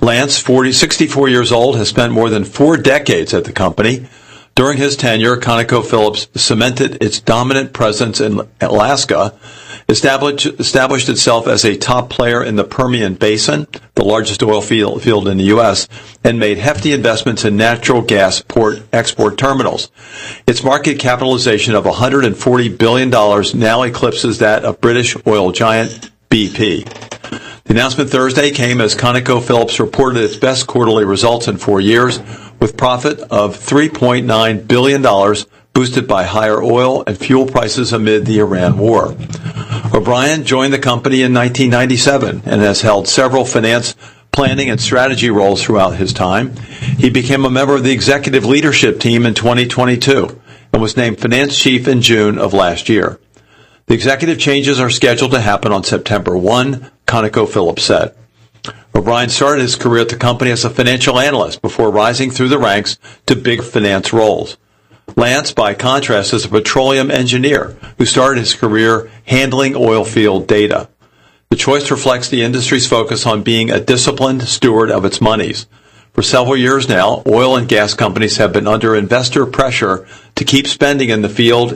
Lance, 64 years old, has spent more than 4 decades at the company. During his tenure, ConocoPhillips cemented its dominant presence in Alaska, established itself as a top player in the Permian Basin, the largest oil field in the U.S., and made hefty investments in natural gas export terminals. Its market capitalization of $140 billion now eclipses that of British oil giant BP. The announcement Thursday came as ConocoPhillips reported its best quarterly results in 4 years, with profit of $3.9 billion, boosted by higher oil and fuel prices amid the Iran war. O'Brien joined the company in 1997 and has held several finance, planning, and strategy roles throughout his time. He became a member of the executive leadership team in 2022 and was named finance chief in June of last year. The executive changes are scheduled to happen on September 1, ConocoPhillips said. O'Brien started his career at the company as a financial analyst before rising through the ranks to big finance roles. Lance, by contrast, is a petroleum engineer who started his career handling oil field data. The choice reflects the industry's focus on being a disciplined steward of its monies. For several years now, oil and gas companies have been under investor pressure to keep spending in the field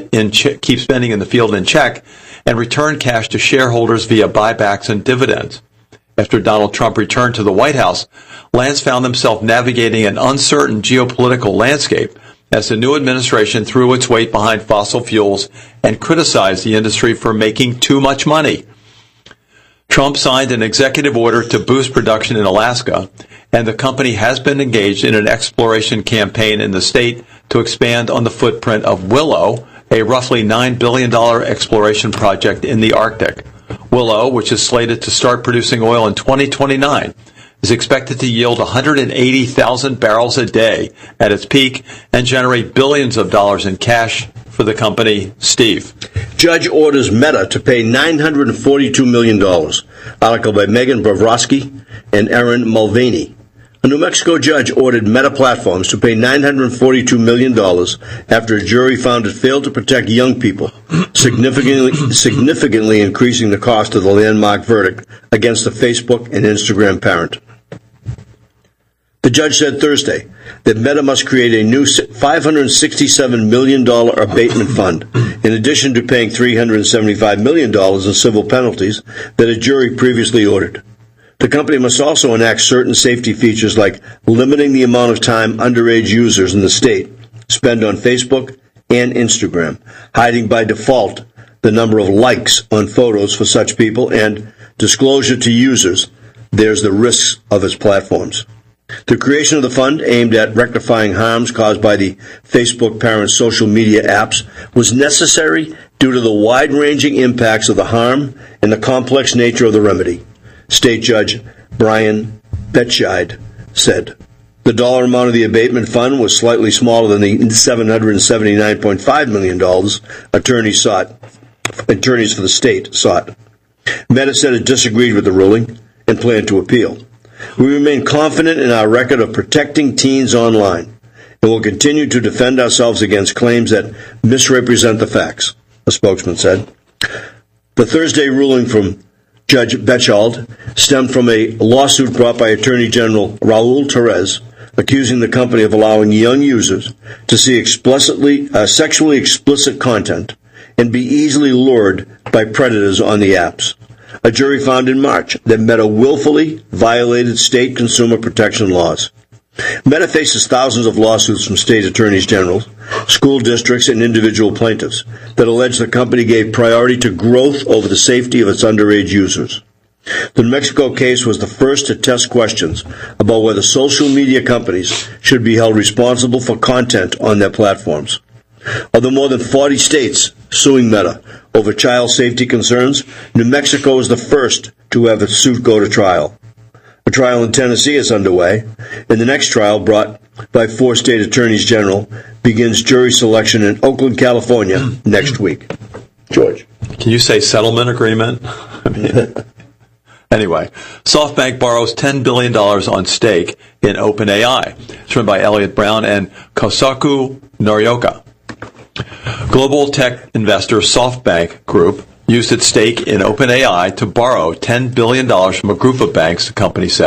in check and return cash to shareholders via buybacks and dividends. After Donald Trump returned to the White House, Lance found himself navigating an uncertain geopolitical landscape as the new administration threw its weight behind fossil fuels and criticized the industry for making too much money. Trump signed an executive order to boost production in Alaska, and the company has been engaged in an exploration campaign in the state to expand on the footprint of Willow, a roughly $9 billion exploration project in the Arctic. Willow, which is slated to start producing oil in 2029, is expected to yield 180,000 barrels a day at its peak and generate billions of dollars in cash for the company. Steve. Judge orders Meta to pay $942 million. Article by Megan Brovsky and Erin Mulvaney. A New Mexico judge ordered Meta Platforms to pay $942 million after a jury found it failed to protect young people, significantly increasing the cost of the landmark verdict against the Facebook and Instagram parent. The judge said Thursday that Meta must create a new $567 million abatement fund, in addition to paying $375 million in civil penalties that a jury previously ordered. The company must also enact certain safety features like limiting the amount of time underage users in the state spend on Facebook and Instagram, hiding by default the number of likes on photos for such people, and disclosure to users there's the risks of its platforms. The creation of the fund, aimed at rectifying harms caused by the Facebook parent social media apps, was necessary due to the wide-ranging impacts of the harm and the complex nature of the remedy. State Judge Brian Betscheid said. The dollar amount of the abatement fund was slightly smaller than the $779.5 million attorneys for the state sought. Meta said it disagreed with the ruling and planned to appeal. We remain confident in our record of protecting teens online and will continue to defend ourselves against claims that misrepresent the facts, a spokesman said. The Thursday ruling from Judge Betscheid stemmed from a lawsuit brought by Attorney General Raul Torres, accusing the company of allowing young users to see sexually explicit content and be easily lured by predators on the apps. A jury found in March that Meta willfully violated state consumer protection laws. Meta faces thousands of lawsuits from state attorneys general, school districts, and individual plaintiffs that allege the company gave priority to growth over the safety of its underage users. The New Mexico case was the first to test questions about whether social media companies should be held responsible for content on their platforms. Of the more than 40 states suing Meta over child safety concerns, New Mexico is the first to have its suit go to trial. A trial in Tennessee is underway, and the next trial, brought by 4 state attorneys general, begins jury selection in Oakland, California, next week. George. Can you say settlement agreement? Anyway, SoftBank borrows $10 billion on stake in OpenAI. It's written by Elliot Brown and Kosaku Norioka. Global tech investor SoftBank Group used its stake in OpenAI to borrow $10 billion from a group of banks, the company said.